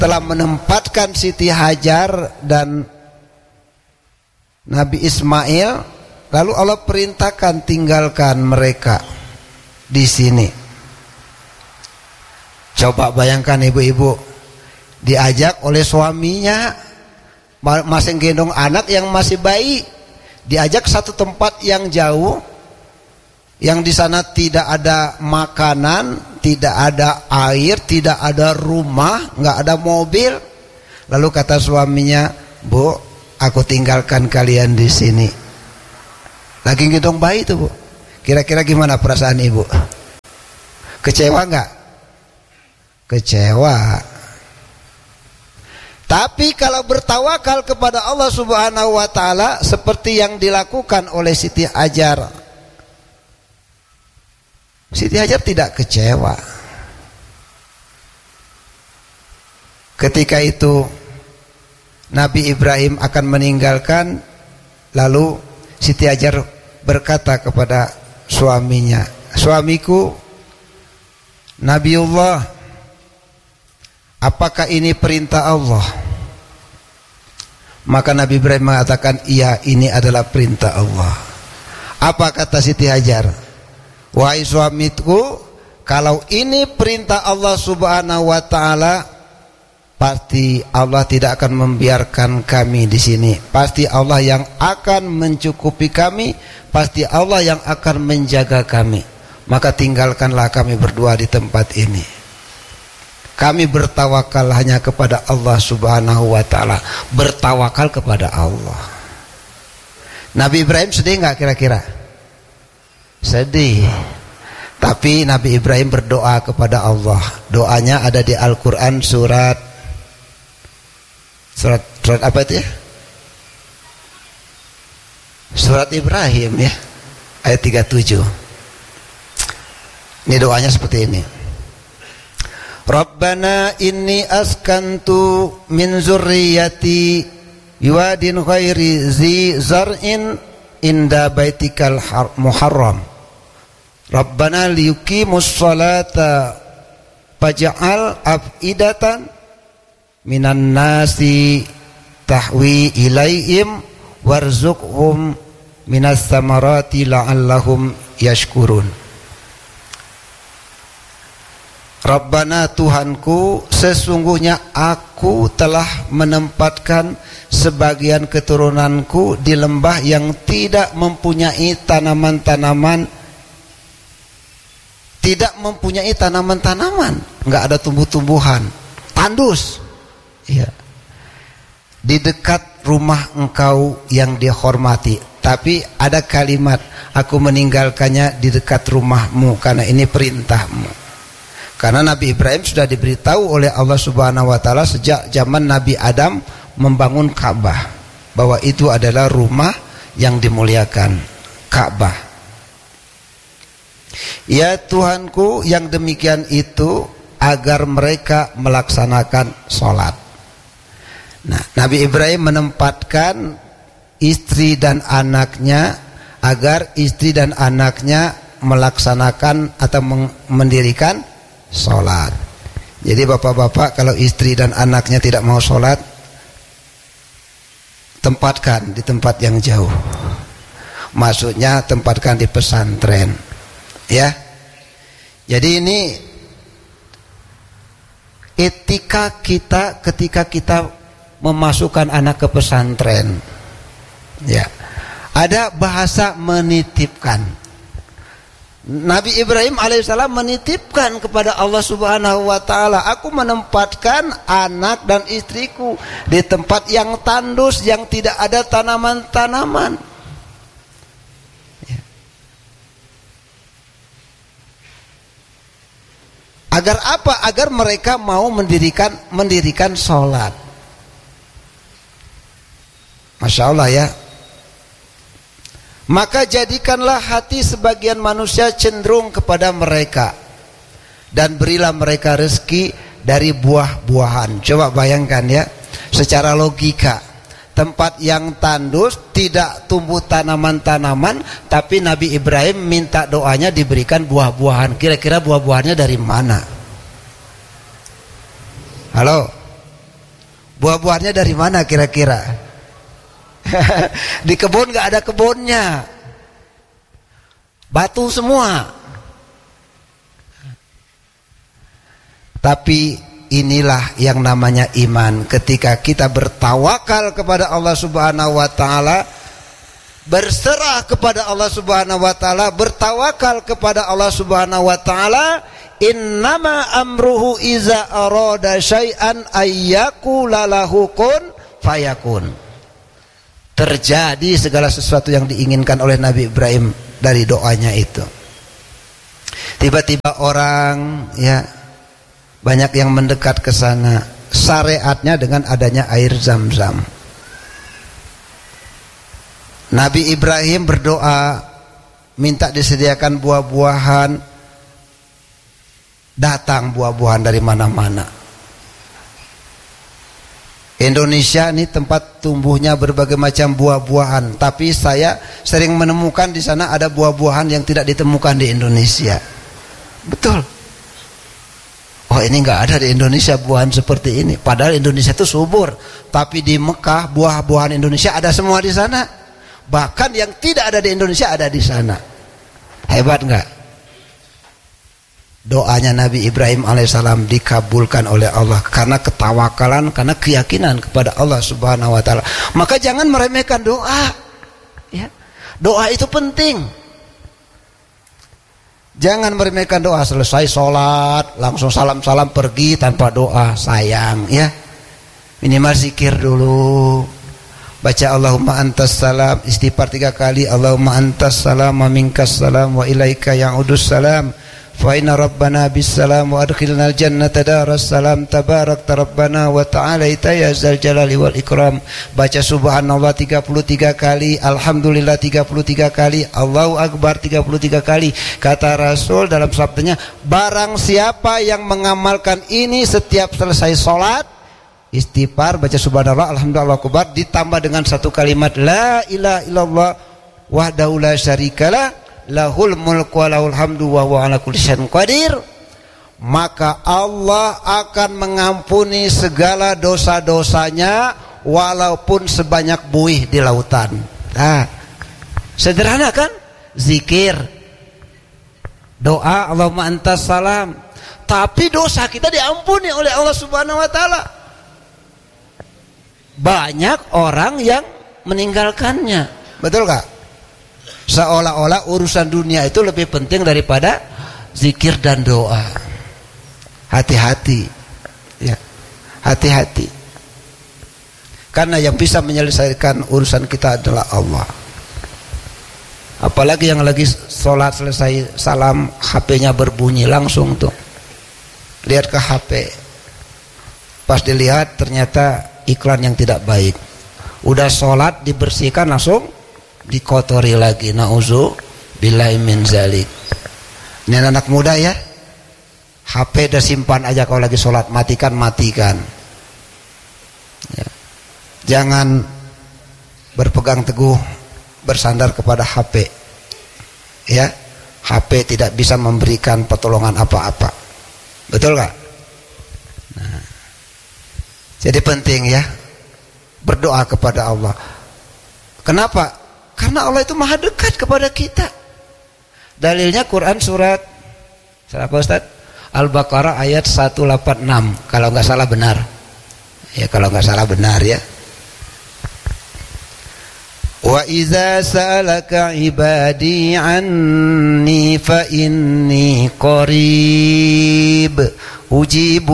telah menempatkan Siti Hajar dan Nabi Ismail, lalu Allah perintahkan tinggalkan mereka di sini. Coba bayangkan ibu-ibu, diajak oleh suaminya, masih gendong anak yang masih bayi, diajak satu tempat yang jauh, yang di sana tidak ada makanan, tidak ada air, tidak ada rumah, nggak ada mobil. Lalu kata suaminya, Bu, aku tinggalkan kalian di sini. Lagi gendong bayi tuh, Bu. Kira-kira gimana perasaan ibu? Kecewa nggak? Kecewa. Tapi kalau bertawakal kepada Allah Subhanahu wa taala seperti yang dilakukan oleh Siti Hajar, Siti Hajar tidak kecewa. Ketika itu Nabi Ibrahim akan meninggalkan, lalu Siti Hajar berkata kepada suaminya, "Suamiku, Nabiullah, apakah ini perintah Allah?" Maka Nabi Ibrahim mengatakan, "Iya, ini adalah perintah Allah." Apa kata Siti Hajar? "Wahai suamiku, kalau ini perintah Allah Subhanahu wa taala, pasti Allah tidak akan membiarkan kami di sini. Pasti Allah yang akan mencukupi kami, pasti Allah yang akan menjaga kami. Maka tinggalkanlah kami berdua di tempat ini. Kami bertawakal hanya kepada Allah Subhanahu wa taala." Bertawakal kepada Allah. Nabi Ibrahim sedih enggak kira-kira? Sedih. Tapi Nabi Ibrahim berdoa kepada Allah. Doanya ada di Al-Qur'an surat apa itu ya? Surat Ibrahim ya, ayat 37. Ini doanya seperti ini. Rabbana inni askantu min zurriyyati biwadin ghairi zi zar'in inda baitikal muharram. Rabbana liyuqimus salata faj'al af'idatan minan nasi tahwi ilaihim warzuqhum minas samarati la'allahum yashkurun. Rabbana, Tuhanku, sesungguhnya aku telah menempatkan sebagian keturunanku di lembah yang tidak mempunyai tanaman-tanaman, nggak ada tumbuh-tumbuhan, tandus. Ya. Di dekat rumah engkau yang dihormati. Tapi ada kalimat, aku meninggalkannya di dekat rumahmu karena ini perintahmu. Karena Nabi Ibrahim sudah diberitahu oleh Allah Subhanahu wa taala sejak zaman Nabi Adam membangun Ka'bah, bahwa itu adalah rumah yang dimuliakan, Ka'bah. Ya Tuhanku, yang demikian itu agar mereka melaksanakan sholat. Nah, Nabi Ibrahim menempatkan istri dan anaknya agar istri dan anaknya melaksanakan atau mendirikan sholat. Jadi bapak-bapak, kalau istri dan anaknya tidak mau sholat, tempatkan di tempat yang jauh. Maksudnya tempatkan di pesantren, ya. Jadi ini etika kita ketika kita memasukkan anak ke pesantren, ya. Ada bahasa menitipkan. Nabi Ibrahim alaihissalam menitipkan kepada Allah Subhanahu wa taala, aku menempatkan anak dan istriku di tempat yang tandus, yang tidak ada tanaman-tanaman. Ya. Agar apa? Agar mereka mau mendirikan sholat. Masya Allah ya. Maka jadikanlah hati sebagian manusia cenderung kepada mereka, dan berilah mereka rezeki dari buah-buahan. Coba bayangkan ya, secara logika, tempat yang tandus, tidak tumbuh tanaman-tanaman, tapi Nabi Ibrahim minta doanya diberikan buah-buahan. Kira-kira buah-buahannya dari mana? Halo? Buah-buahnya dari mana kira-kira? Di kebun nggak ada kebunnya, batu semua. Tapi inilah yang namanya iman. Ketika kita bertawakal kepada Allah Subhanahu wa taala, berserah kepada Allah Subhanahu wa taala, bertawakal kepada Allah Subhanahu wa taala, innama amruhu iza arada syai'an ayyakula lahu kun fayakun. Terjadi segala sesuatu yang diinginkan oleh Nabi Ibrahim dari doanya itu. Tiba-tiba orang, ya, banyak yang mendekat ke sana. Syariatnya dengan adanya air Zam-Zam. Nabi Ibrahim berdoa minta disediakan buah-buahan, datang buah-buahan dari mana-mana. Indonesia ini tempat tumbuhnya berbagai macam buah-buahan, tapi saya sering menemukan di sana ada buah-buahan yang tidak ditemukan di Indonesia. Betul. Oh, ini nggak ada di Indonesia buahan seperti ini. Padahal Indonesia itu subur, tapi di Mekah buah-buahan Indonesia ada semua di sana. Bahkan yang tidak ada di Indonesia ada di sana. Hebat nggak? Doanya Nabi Ibrahim alaihissalam dikabulkan oleh Allah karena ketawakalan, karena keyakinan kepada Allah Subhanahu wa taala. Maka jangan meremehkan doa. Ya. Doa itu penting. Jangan meremehkan doa. Selesai sholat langsung salam-salam pergi tanpa doa, sayang, ya. Minimal zikir dulu. Baca Allahumma antas salam, istighfar 3 kali. Allahumma antas salam wa minkas salam wa ilaika ya'udus salam. Fa inna rabbana bisalam wa adkhilnal jannata daras salam tabarakta rabbana wa ta'ala ya zal jalali wal ikram. Baca subhanallah 33 kali, alhamdulillah 33 kali, Allahu akbar 33 kali. Kata Rasul dalam sabdanya, barang siapa yang mengamalkan ini setiap selesai sholat, istighfar, baca subhanallah, alhamdulillah, Allahu akbar, ditambah dengan satu kalimat la ilaha illallah wahdahu la syarikalah lahul mulku wa lahul hamdu wa huwa ala kulli syai'in qadir, maka Allah akan mengampuni segala dosa-dosanya walaupun sebanyak buih di lautan. Nah, sederhana kan? Zikir, doa, Allahumma antas salam, tapi dosa kita diampuni oleh Allah Subhanahu wa taala. Banyak orang yang meninggalkannya. Betul gak? Seolah-olah urusan dunia itu lebih penting daripada zikir dan doa. Hati-hati, ya, hati-hati. Karena yang bisa menyelesaikan urusan kita adalah Allah. Apalagi yang lagi sholat selesai salam, HP-nya berbunyi langsung tuh. Lihat ke HP. Pas dilihat ternyata iklan yang tidak baik. Udah sholat dibersihkan langsung dikotori lagi. Nauzubillahi min zalik. Ini anak muda ya, HP udah simpan aja kalau lagi sholat, matikan ya. Jangan berpegang teguh bersandar kepada HP ya. HP tidak bisa memberikan pertolongan apa-apa. Betul gak? Nah, jadi penting ya berdoa kepada Allah. Kenapa? Karena Allah itu maha dekat kepada kita. Dalilnya Quran surat apa Ustaz? Al-Baqarah ayat 186 kalau nggak salah benar. Ya, kalau nggak salah benar ya. Wa idza sa'alaka ibadi anni fa inni qarib ujibu